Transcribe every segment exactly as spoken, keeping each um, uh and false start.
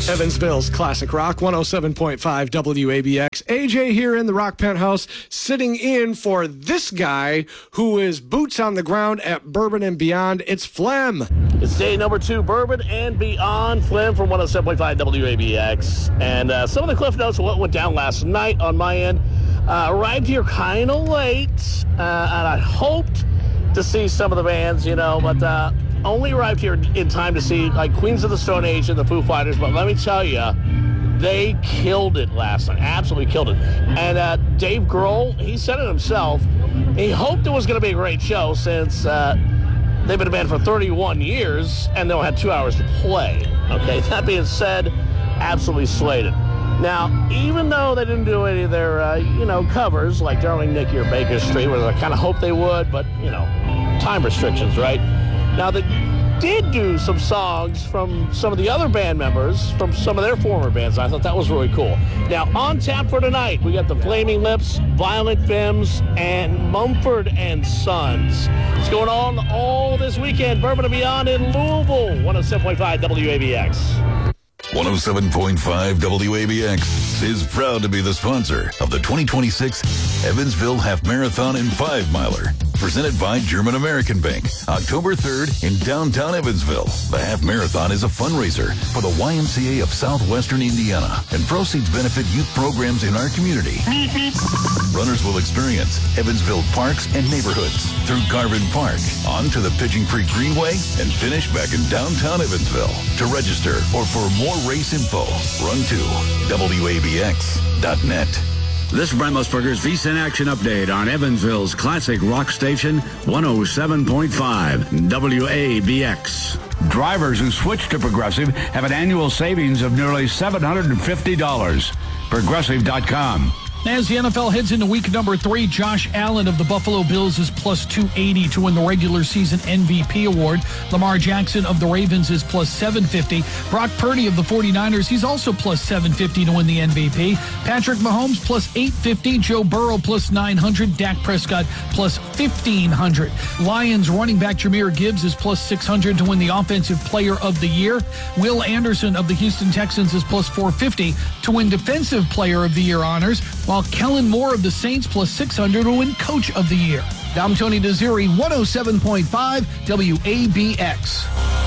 Evansville's Classic Rock, one oh seven point five W A B X. A J here in the Rock Penthouse, sitting in for this guy who is boots on the ground at Bourbon and Beyond. It's Flem. It's day number two, Bourbon and Beyond. Flem from one oh seven point five W A B X. And uh, some of the cliff notes of what went down last night on my end. Uh, arrived here kind of late, uh, and I hoped to see some of the bands, you know, but uh, only arrived here in time to see like Queens of the Stone Age and the Foo Fighters. But let me tell you, they killed it last night. Absolutely killed it. And uh, Dave Grohl, he said it himself. He hoped it was going to be a great show since uh, they've been a band for thirty-one years and they'll have two hours to play. Okay, that being said, absolutely slayed it. Now, even though they didn't do any of their, uh, you know, covers like Darling Nikki or Baker Street, where I kind of hoped they would, but, you know, time restrictions, right? Now, they did do some songs from some of the other band members, from some of their former bands. I thought that was really cool. Now, on tap for tonight, we got the Flaming Lips, Violent Femmes, and Mumford and Sons. What's going on all this weekend? Bourbon and Beyond in Louisville, one oh seven point five W A B X. one oh seven point five W A B X is proud to be the sponsor of the twenty twenty-six Evansville Half Marathon and Five Miler, presented by German American Bank, October third in downtown Evansville. The Half Marathon is a fundraiser for the Y M C A of Southwestern Indiana, and proceeds benefit youth programs in our community. Runners will experience Evansville parks and neighborhoods through Garvin Park, on to the Pigeon Creek Greenway, and finish back in downtown Evansville. To register or for more race info, run to W A B X dot net. This is Brent Musburger's V C N Action Update on Evansville's Classic Rock Station, one oh seven point five W A B X. Drivers who switch to Progressive have an annual savings of nearly seven hundred fifty dollars. Progressive dot com. As the N F L heads into week number three, Josh Allen of the Buffalo Bills is plus two eighty to win the regular season M V P award. Lamar Jackson of the Ravens is plus seven fifty. Brock Purdy of the forty-niners, he's also plus seven fifty to win the M V P. Patrick Mahomes plus eight fifty. Joe Burrow plus nine hundred. Dak Prescott plus fifteen hundred. Lions running back Jahmyr Gibbs is plus six hundred to win the Offensive Player of the Year. Will Anderson of the Houston Texans is plus four fifty to win Defensive Player of the Year honors, while Kellen Moore of the Saints plus six hundred to win Coach of the Year. I'm Tony Desiri, one oh seven point five W A B X.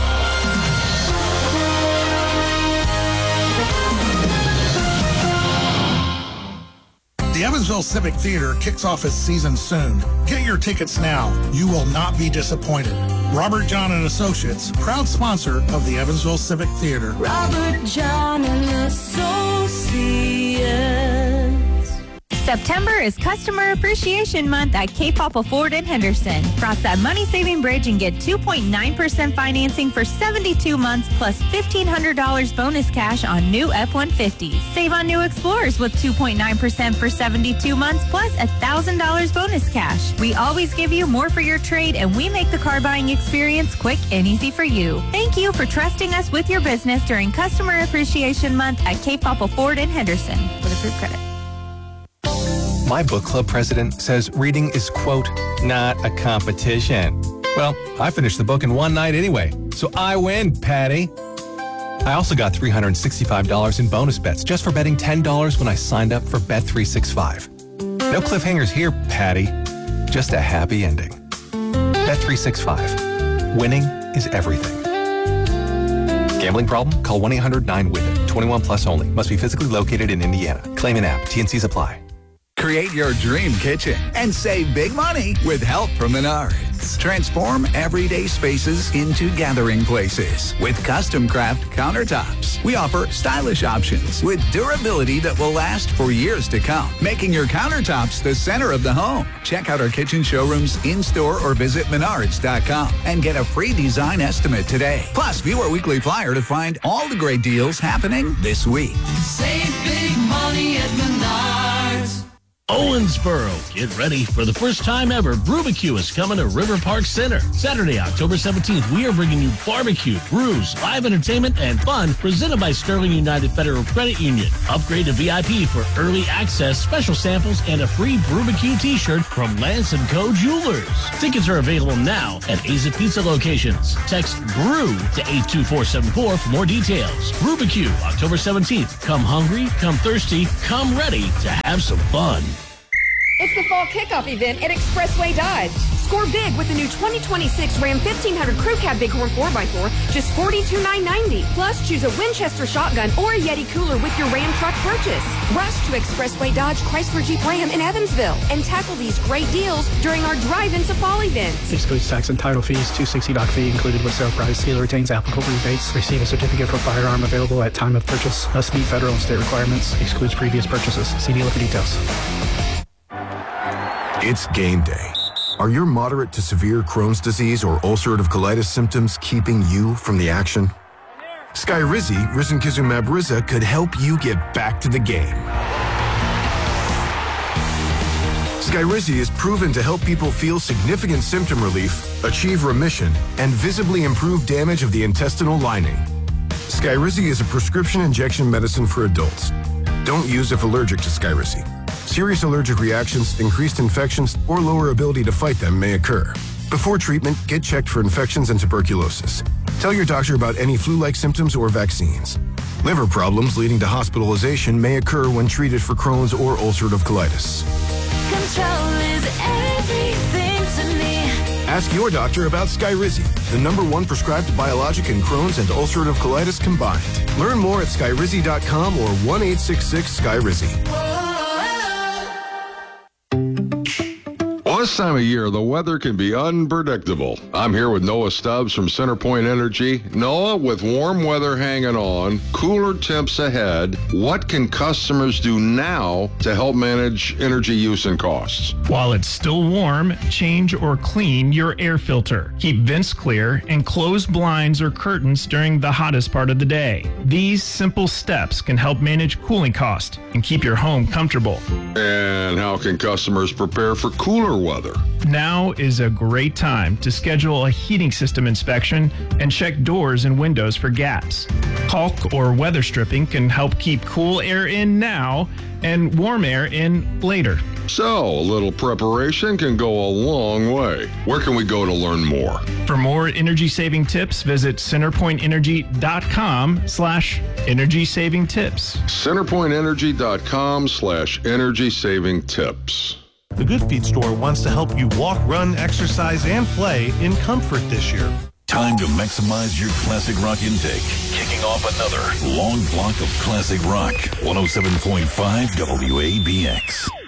The Evansville Civic Theater kicks off its season soon. Get your tickets now. You will not be disappointed. Robert John and Associates, proud sponsor of the Evansville Civic Theater. Robert John and Associates. September is Customer Appreciation Month at Cape Papa Ford in Henderson. Cross that money-saving bridge and get two point nine percent financing for seventy-two months plus fifteen hundred dollars bonus cash on new F one fifties. Save on new Explorers with two point nine percent for seventy-two months plus one thousand dollars bonus cash. We always give you more for your trade, and we make the car buying experience quick and easy for you. Thank you for trusting us with your business during Customer Appreciation Month at Cape Papa Ford in Henderson. With approved credit. My book club president says reading is, quote, not a competition. Well, I finished the book in one night anyway, so I win, Patty. I also got three hundred sixty-five dollars in bonus bets just for betting ten dollars when I signed up for Bet three sixty-five. No cliffhangers here, Patty. Just a happy ending. Bet three sixty-five. Winning is everything. Gambling problem? Call one eight hundred nine W I T H It. twenty-one plus only. Must be physically located in Indiana. Claim an app. T and Cs apply. Create your dream kitchen and save big money with help from Menards. Transform everyday spaces into gathering places with custom craft countertops. We offer stylish options with durability that will last for years to come, making your countertops the center of the home. Check out our kitchen showrooms in-store or visit menards dot com and get a free design estimate today. Plus, view our weekly flyer to find all the great deals happening this week. Save big money at Menards. Owensboro. Get ready for the first time ever. Brubacue is coming to River Park Center. Saturday, October seventeenth, we are bringing you barbecue, brews, live entertainment, and fun presented by Sterling United Federal Credit Union. Upgrade to V I P for early access, special samples, and a free Brubacue t-shirt from Lance and Co. Jewelers. Tickets are available now at Aza Pizza locations. Text BREW to eight two four seven four for more details. Brubacue, October seventeenth. Come hungry, come thirsty, come ready to have some fun. It's the fall kickoff event at Expressway Dodge. Score big with the new twenty twenty-six Ram fifteen hundred Crew Cab Bighorn four by four, just forty-two thousand nine hundred ninety dollars. Plus, choose a Winchester shotgun or a Yeti cooler with your Ram truck purchase. Rush to Expressway Dodge Chrysler Jeep Ram in Evansville and tackle these great deals during our drive-in to fall event. Excludes tax and title fees, two hundred sixty dollars fee included with sale price. Dealer retains applicable rebates. Receive a certificate for firearm available at time of purchase. Must meet federal and state requirements. Excludes previous purchases. See dealer for details. It's game day. Are your moderate to severe Crohn's disease or ulcerative colitis symptoms keeping you from the action? Skyrizi, risankizumab Riza, could help you get back to the game. Skyrizi is proven to help people feel significant symptom relief, achieve remission, and visibly improve damage of the intestinal lining. Skyrizi is a prescription injection medicine for adults. Don't use if allergic to Skyrizi. Serious allergic reactions, increased infections, or lower ability to fight them may occur. Before treatment, get checked for infections and tuberculosis. Tell your doctor about any flu-like symptoms or vaccines. Liver problems leading to hospitalization may occur when treated for Crohn's or ulcerative colitis. Control is everything to me. Ask your doctor about Skyrizi, the number one prescribed biologic in Crohn's and ulcerative colitis combined. Learn more at skyrizi dot com or one eight six six Skyrizi. This time of year, the weather can be unpredictable. I'm here with Noah Stubbs from CenterPoint Energy. Noah, with warm weather hanging on, cooler temps ahead, what can customers do now to help manage energy use and costs? While it's still warm, change or clean your air filter. Keep vents clear and close blinds or curtains during the hottest part of the day. These simple steps can help manage cooling costs and keep your home comfortable. And how can customers prepare for cooler weather? Now is a great time to schedule a heating system inspection and check doors and windows for gaps. Caulk or weather stripping can help keep cool air in now and warm air in later. So, a little preparation can go a long way. Where can we go to learn more? For more energy-saving tips, visit centerpointenergy.com slash energy-saving tips. centerpointenergy.com slash energy-saving tips. The Good Feet store wants to help you walk, run, exercise, and play in comfort this year. Time to maximize your classic rock intake. Kicking off another long block of classic rock. one oh seven point five W A B X.